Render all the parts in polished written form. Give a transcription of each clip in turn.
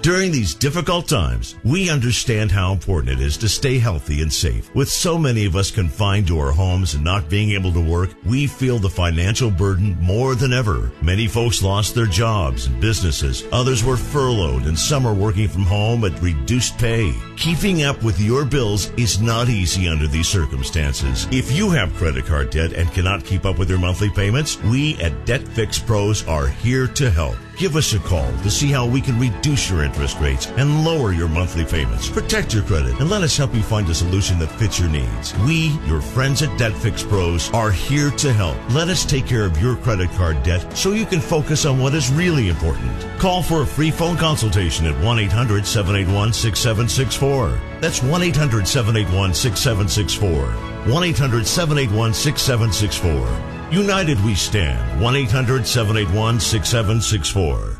During these difficult times, we understand how important it is to stay healthy and safe. With so many of us confined to our homes and not being able to work, we feel the financial burden more than ever. Many folks lost their jobs and businesses. Others were furloughed and some are working from home at reduced pay. Keeping up with your bills is not easy under these circumstances. If you have credit card debt and cannot keep up with your monthly payments, we at Debt Fix Pros are here to help. Give us a call to see how we can reduce your interest rates and lower your monthly payments. Protect your credit and let us help you find a solution that fits your needs. We, your friends at Debt Fix Pros, are here to help. Let us take care of your credit card debt so you can focus on what is really important. Call for a free phone consultation at 1-800-781-6764. That's 1-800-781-6764. 1-800-781-6764. United we stand. 1-800-781-6764.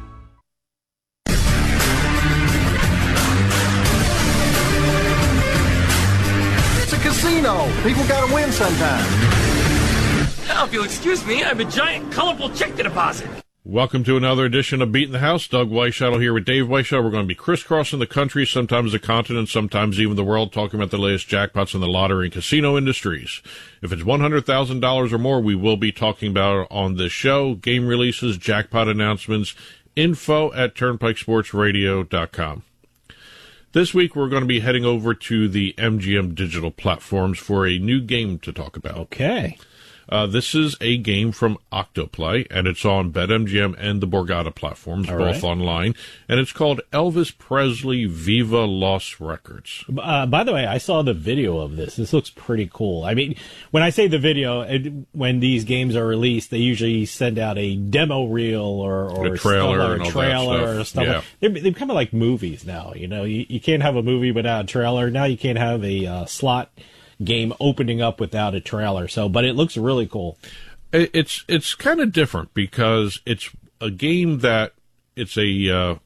It's a casino. People gotta win sometime. Now, if you'll excuse me, I have a giant, colorful check to deposit. Welcome to another edition of Beating the House. Doug Weishuttle here with Dave Weishuttle. We're going to be crisscrossing the country, sometimes the continent, sometimes even the world, talking about the latest jackpots in the lottery and casino industries. If it's $100,000 or more, we will be talking about it on this show. Game releases, jackpot announcements, info at turnpikesportsradio.com. This week, we're going to be heading over to the MGM digital platforms for a new game to talk about. Okay. This is a game from Octoplay, and it's on BetMGM and the Borgata platforms, both online. And it's called Elvis Presley Viva Los Records. By the way, I saw the video of this. This looks pretty cool. I mean, when I say the video, when these games are released, they usually send out a demo reel or a trailer and all trailer that or stuff. Yeah. They're kind of like movies now. You know, you can't have a movie without a trailer. Now you can't have a slot game opening up without a trailer. So, but it looks really cool. It's kind of different because it's a game that it's a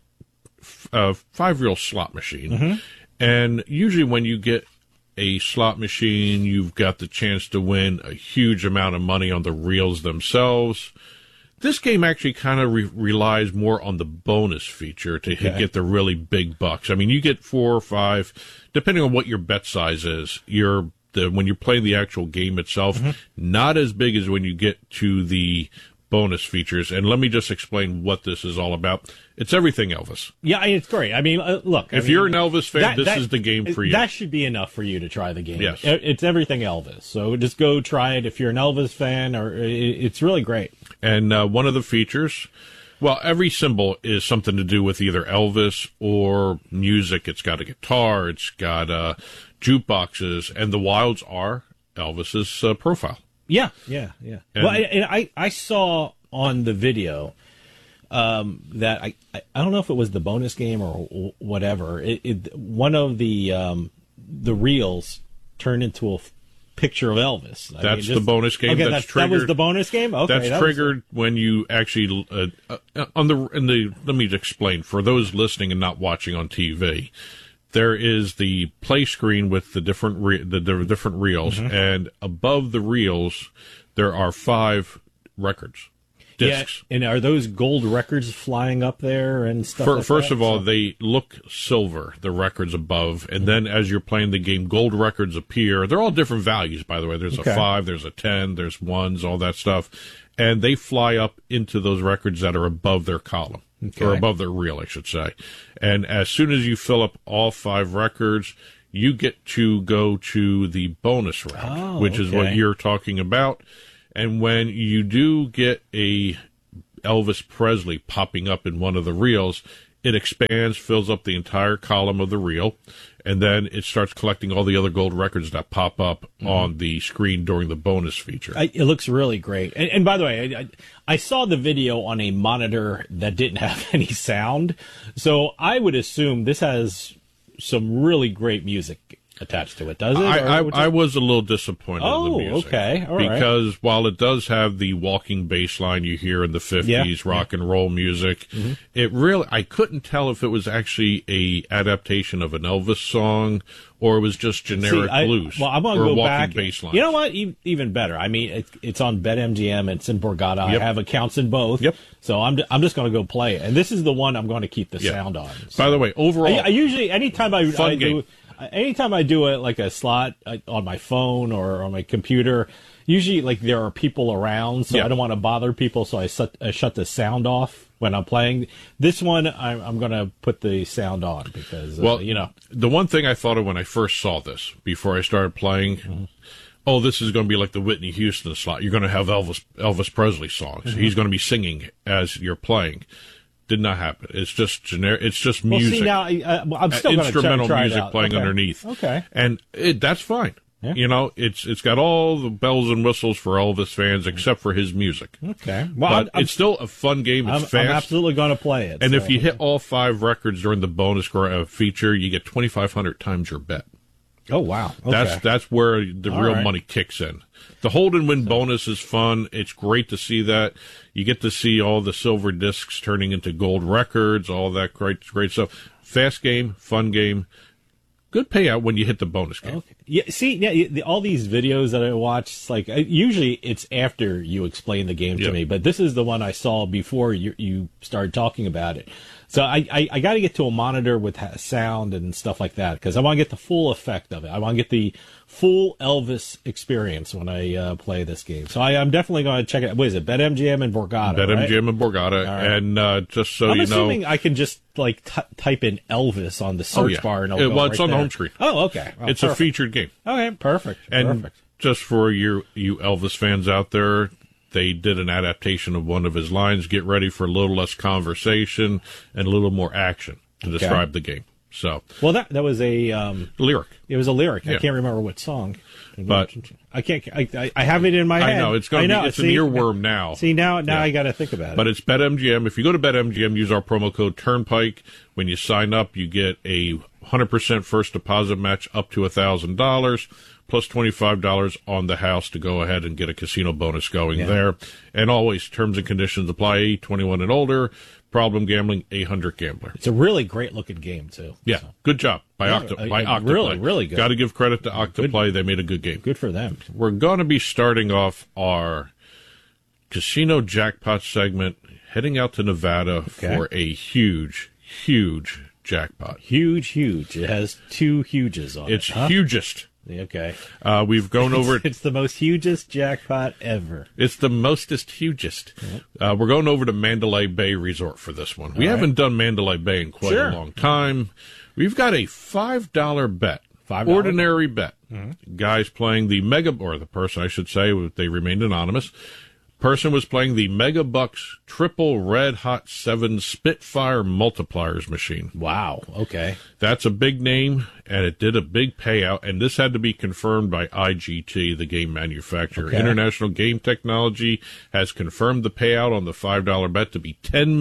5-reel slot machine, and usually when you get a slot machine, you've got the chance to win a huge amount of money on the reels themselves. This game actually kind of relies more on the bonus feature to get the really big bucks. I mean, you get 4 or 5, depending on what your bet size is. When you're playing the actual game itself, not as big as when you get to the bonus features. And let me just explain what this is all about. It's everything Elvis. Yeah, it's great. I mean, look. If you're an Elvis fan, this is the game for you. That should be enough for you to try the game. Yes. It's everything Elvis. So just go try it if you're an Elvis fan. It's really great. And one of the features, well, every symbol is something to do with either Elvis or music. It's got a guitar. It's got jukeboxes, and the wilds are Elvis's profile. Yeah. Well, I saw on the video that I don't know if it was the bonus game or whatever. One of the reels turned into a picture of Elvis. That's the bonus game. Okay, that's triggered. That was the bonus game. Okay, that's triggered when you actually let me explain for those listening and not watching on TV. There is the play screen with the different reels, and above the reels, there are 5 records, discs. Yeah, and are those gold records flying up there and stuff? First of all, they look silver, the records above, and then as you're playing the game, gold records appear. They're all different values, by the way. There's a 5, there's a 10, there's 1s, all that stuff, and they fly up into those records that are above their column. Or above their reel, I should say. And as soon as you fill up all 5 records, you get to go to the bonus round, which is what you're talking about. And when you do get a Elvis Presley popping up in one of the reels, it expands, fills up the entire column of the reel, and then it starts collecting all the other gold records that pop up on the screen during the bonus feature. It looks really great. And by the way, I saw the video on a monitor that didn't have any sound, so I would assume this has some really great music attached to it, does it? I was a little disappointed in the music. Okay. All right. Because while it does have the walking bass line you hear in the 50s, rock and roll music, it really, I couldn't tell if it was actually a adaptation of an Elvis song or it was just generic blues. Well, I'm going to go back. Bass lines. You know what? Even better. I mean, it's on BetMGM. It's in Borgata. Yep. I have accounts in both. Yep. So I'm just going to go play it. And this is the one I'm going to keep the sound on. So. By the way, overall, I usually, anytime I game. Anytime I do it like a slot on my phone or on my computer, usually like there are people around, so I don't want to bother people, so I shut the sound off when I'm playing. This one, I'm going to put the sound on because, the one thing I thought of when I first saw this, before I started playing, this is going to be like the Whitney Houston slot. You're going to have Elvis Presley songs. He's going to be singing as you're playing. Did not happen. It's just generic. It's just music. Well, see, now I'm still going to instrumental try music it out. playing underneath. Okay, and that's fine. Yeah. You know, it's got all the bells and whistles for Elvis fans except for his music. Okay, well, but it's still a fun game. It's fast. I'm absolutely going to play it. And if you hit all 5 records during the bonus feature, you get 2,500 times your bet. Oh wow! Okay. That's where the real money kicks in. The hold and win bonus is fun. It's great to see that. You get to see all the silver discs turning into gold records, all that great stuff. Fast game, fun game. Good payout when you hit the bonus game. Okay. Yeah, see, all these videos that I watch, it's like usually it's after you explain the game to me, but this is the one I saw before you started talking about it. So I got to get to a monitor with sound and stuff like that because I want to get the full effect of it. I want to get the full Elvis experience when I play this game. So I'm definitely going to check it out. What is it? BetMGM and Borgata. BetMGM and Borgata. Right. And just so I'm you know. I'm assuming I can just like type in Elvis on the search bar and it'll go it's on the home screen. Oh, okay. It's perfect. A featured game. Okay, perfect. And just for you Elvis fans out there, they did an adaptation of one of his lines. Get ready for a little less conversation and a little more action to describe the game. So, well, that was a lyric. It was a lyric. Yeah. I can't remember what song, but I can't. I have it in my head. I know it's going to be. It's an earworm now. See now I got to think about it. But it's BetMGM. If you go to BetMGM, use our promo code Turnpike. When you sign up, you get a 100% first deposit match up to $1,000. Plus $25 on the house to go ahead and get a casino bonus going there. And always, terms and conditions apply. 21 and older. Problem gambling, 800 Gambler. It's a really great looking game, too. Yeah, so. Good job by Octoplay. Really, really good. Got to give credit to Octoplay. They made a good game. Good for them. We're going to be starting off our casino jackpot segment, heading out to Nevada for a huge, huge jackpot. Huge. It has 2 huges on it. It's hugest. Okay. We've gone over. It's the most hugest jackpot ever. It's the mostest hugest. Yep. We're going over to Mandalay Bay Resort for this one. We haven't done Mandalay Bay in quite a long time. We've got a $5 bet. Ordinary bet. Mm-hmm. Guys playing the the person I should say, they remained anonymous. Person was playing the Mega Bucks Triple Red Hot 7 Spitfire Multipliers machine. Wow. Okay. That's a big name, and it did a big payout, and this had to be confirmed by IGT, the game manufacturer. Okay. International Game Technology has confirmed the payout on the $5 bet to be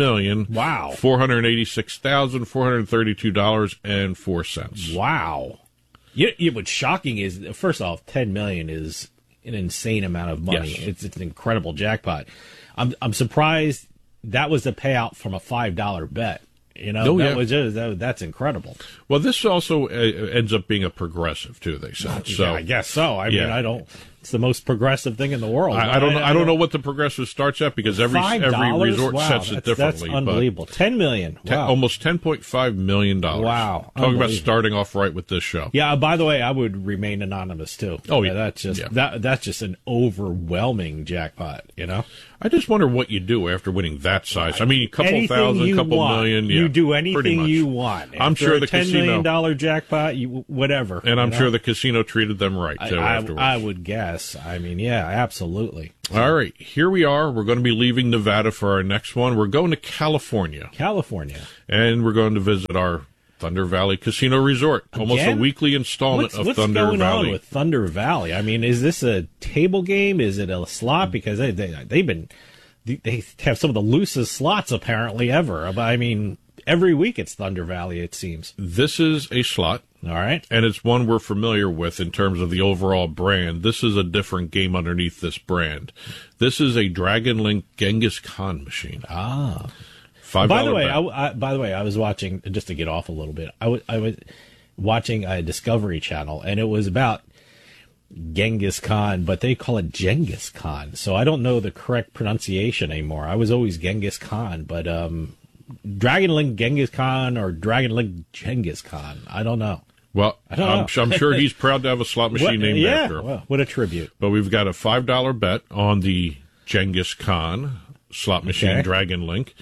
$10,486,432.04. Wow. What's shocking is, first off, $10 million is an insane amount of money. Yes. It's an incredible jackpot. I'm surprised that was the payout from a $5 bet. You know, that's incredible. Well, this also ends up being a progressive too. They said. So I guess so. I mean, I don't. It's the most progressive thing in the world. I don't know what the progressive starts at because every resort sets it differently. That's unbelievable. $10 million. Wow. Almost $10.5 million. Wow. Talking about starting off right with this show. Yeah. By the way, I would remain anonymous too. Oh yeah. That's just an overwhelming jackpot. You know. I just wonder what you do after winning that size. I mean, a couple thousand, couple million. Yeah, you do anything you want. I'm sure the $10 million jackpot, whatever. And I'm sure the casino treated them right too. Afterwards, I would guess. I mean, yeah, absolutely. All right, here we are. We're going to be leaving Nevada for our next one. We're going to California. And we're going to visit our Thunder Valley Casino Resort. Almost a weekly installment of Thunder Valley. What's going on with Thunder Valley? I mean, is this a table game? Is it a slot? Because they have some of the loosest slots apparently ever. I mean, every week it's Thunder Valley, it seems. This is a slot. All right. And it's one we're familiar with in terms of the overall brand. This is a different game underneath this brand. This is a Dragon Link Genghis Khan machine. Ah. $5 By the way, bet. I was watching, just to get off a little bit, I was watching a Discovery Channel, and it was about Genghis Khan, but they call it Genghis Khan. So I don't know the correct pronunciation anymore. I was always Genghis Khan, but Dragon Link Genghis Khan or Dragon Link Genghis Khan. I don't know. Well, I'm sure he's proud to have a slot machine named after him. Well, what a tribute. But we've got a $5 bet on the Genghis Khan slot machine Dragon Link.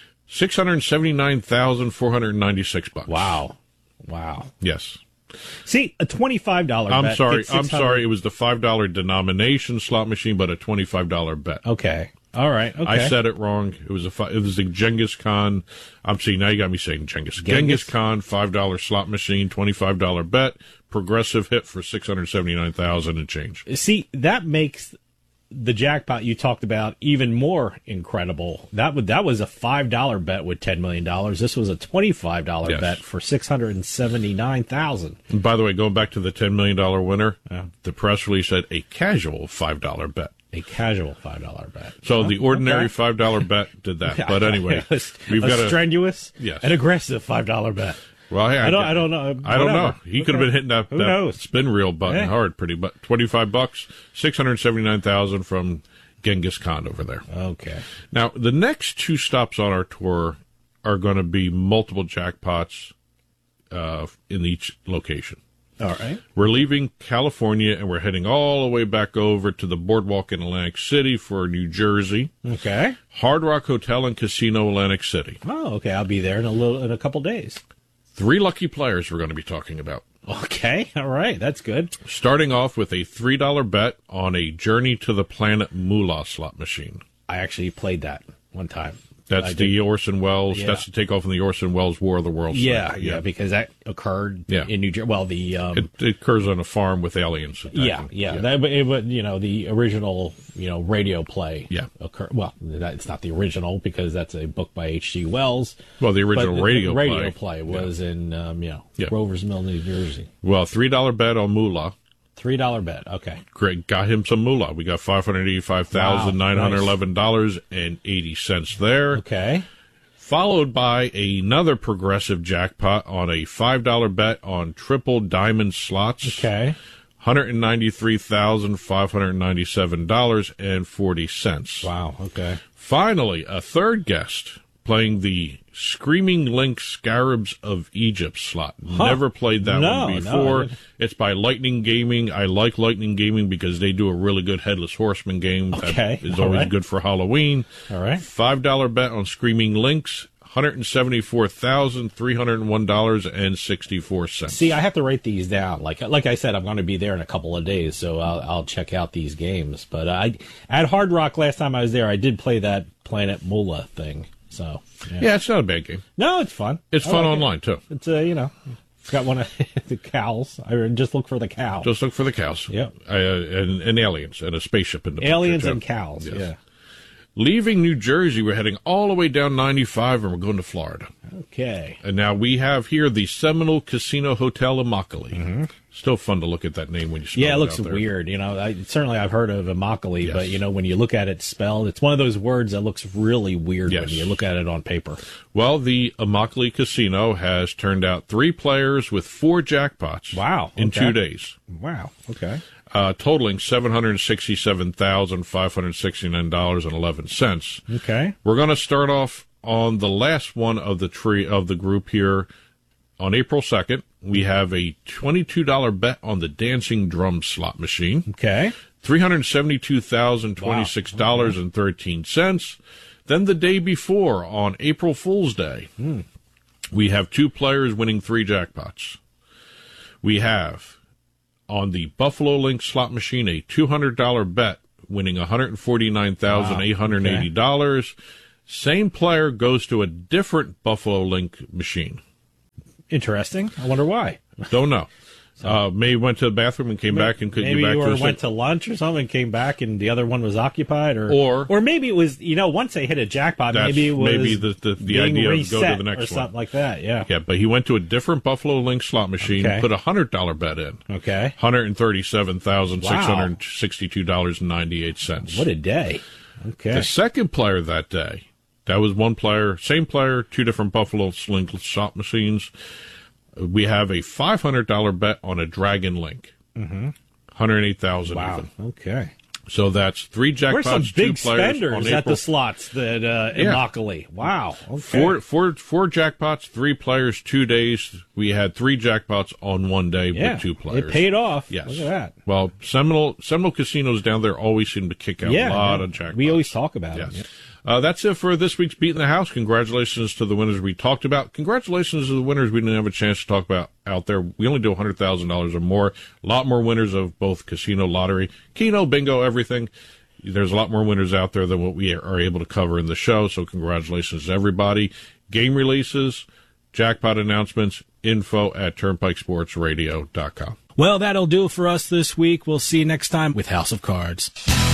$679,496. Wow. Yes. See, a $25 bet. I'm sorry. It was the $5 denomination slot machine, but a $25 bet. Okay. All right. Okay. I said it wrong. It was the Genghis Khan. I'm seeing now. You got me saying Genghis Khan $5 slot machine, $25 bet, progressive hit for $679,000 and change. See, that makes the jackpot you talked about even more incredible. That was a $5 bet with $10 million. This was a $25 bet for $679,000. And by the way, going back to the $10 million winner, the press release said a casual $5 bet. A casual $5 bet. So the ordinary $5 bet did that. But anyway, we've got a strenuous and aggressive $5 bet. Well, hey, I don't know. I don't know. He could have been hitting that spin reel button hard, but $25, $679,000 from Genghis Khan over there. Okay. Now the next two stops on our tour are going to be multiple jackpots in each location. All right. We're leaving California and we're heading all the way back over to the Boardwalk in Atlantic City for New Jersey. Okay. Hard Rock Hotel and Casino, Atlantic City. Oh, okay. I'll be there in a couple days. 3 lucky players we're going to be talking about. Okay. All right. That's good. Starting off with a $3 bet on a Journey to the Planet Moolah slot machine. I actually played that one time. That's the Orson Welles. Yeah. That's the takeoff from the Orson Welles War of the Worlds. Yeah, because that occurred in New Jersey. Well, it occurs on a farm with aliens. Yeah. The original, radio play. Yeah. Well, it's not the original because that's a book by H.G. Wells. Well, the original radio play was in Grover's Mill, New Jersey. Well, $3 bet on Moolah. $3 bet. Okay. Great. Got him some moolah. We got $585,911.80 there. Okay. Followed by another progressive jackpot on a $5 bet on triple diamond slots. Okay. $193,597.40. Wow. Okay. Finally, a third guest playing the Screaming Link Scarabs of Egypt slot. Never played that one before. It's by Lightning Gaming. I like Lightning Gaming because they do a really good Headless Horseman game that is always good for Halloween. All right. $5 bet on Screaming Links. $174,301.64. See, I have to write these down. Like I said, I'm going to be there in a couple of days, so I'll check out these games. But at Hard Rock last time I was there, I did play that Planet Moolah thing. So yeah, it's not a bad game. No, it's fun. It's fun online too. It's it's got one of the cows. I just look for the cow. Just look for the cows. Yeah, and aliens and a spaceship in the aliens and cows. Yes. Yeah. Leaving New Jersey, we're heading all the way down 95, and we're going to Florida. Okay. And now we have here the Seminole Casino Hotel Immokalee. Mm-hmm. Still fun to look at that name when you spell it out. Yeah, it looks weird. Certainly I've heard of Immokalee, but when you look at it spelled, it's one of those words that looks really weird when you look at it on paper. Well, the Immokalee Casino has turned out 3 players with 4 jackpots. Wow. In 2 days. Wow. Okay. Totaling $767,569.11. Okay. We're going to start off on the last one of the group here. On April 2nd, we have a $22 bet on the Dancing Drum slot machine. Okay. $372,026.13. Then the day before, on April Fool's Day, we have 2 players winning 3 jackpots. We have, on the Buffalo Link slot machine, a $200 bet winning $149,880. Same player goes to a different Buffalo Link machine. Interesting. I wonder why. Don't know. So maybe went to the bathroom and came back and couldn't get back to Maybe went to lunch or something and came back and the other one was occupied. Or maybe it was, once they hit a jackpot, maybe it was the idea of go to the next or something like that, yeah. Yeah, but he went to a different Buffalo Link slot machine, put a $100 bet in. Okay. $137,662.98. What a day. Okay. The second player that day, that was one player, same player, two different Buffalo Link slot machines. We have a $500 bet on a Dragon Link. Mm-hmm. $108,000 wow. even. Okay. So that's 3 jackpots, We're some big two players spenders at the slots that Immokalee. Wow. Okay. Four jackpots, 3 players, 2 days. We had 3 jackpots on one day with 2 players. It paid off. Yes. Look at that. Well, Seminole casinos down there always seem to kick out a lot of jackpots. We always talk about it. Yes. That's it for this week's Beat in the House. Congratulations to the winners we talked about. Congratulations to the winners we didn't have a chance to talk about out there. We only do $100,000 or more. A lot more winners of both casino, lottery, keno, bingo, everything. There's a lot more winners out there than what we are able to cover in the show, so congratulations to everybody. Game releases, jackpot announcements, info@turnpikesportsradio.com. Well, that'll do it for us this week. We'll see you next time with House of Cards.